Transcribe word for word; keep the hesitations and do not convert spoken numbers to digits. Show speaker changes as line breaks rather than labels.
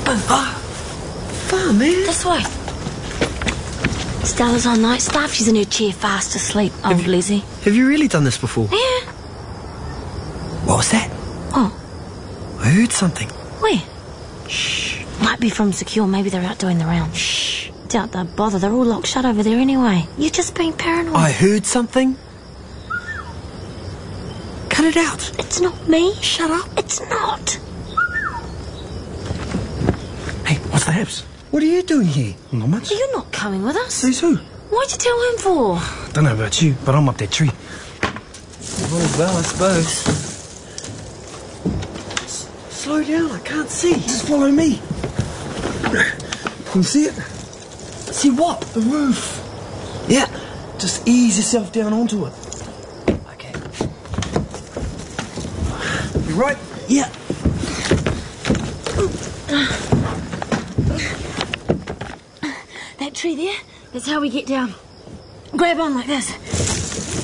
Ah, far, man.
This way. Stella's on night staff. She's in her chair fast asleep, old
you-
Lizzie.
Have you really done this before?
Yeah.
What was that?
Oh,
I heard something.
where?
Shh.
Might be from Secure. Maybe they're out doing the rounds.
Shh.
Doubt they'll bother. They're all locked shut over there anyway. You're just being paranoid.
I heard something. Cut it out.
It's not me.
Shut up.
It's not.
Hey, what's the haps?
What are you doing here?
Not much.
You're not coming with us.
Who's who?
Why'd you tell him for?
Don't know about you, but I'm up that tree.
Well, well, I suppose. S- slow down, I can't see.
Just follow me. Can you see it?
See what?
The roof.
Yeah.
Just ease yourself down onto it.
Okay.
You right?
Yeah.
That tree there, that's how we get down. Grab on like this.